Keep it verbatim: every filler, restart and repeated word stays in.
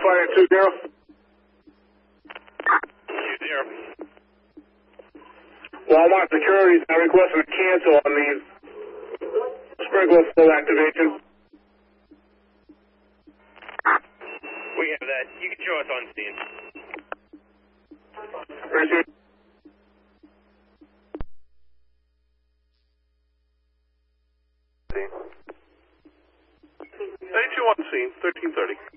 Fire two zero. Two zero. Walmart Securities are requesting a cancel on the sprinkler flow activation. We have that. You can show us on scene. Received. ninety-two on scene, thirteen thirty.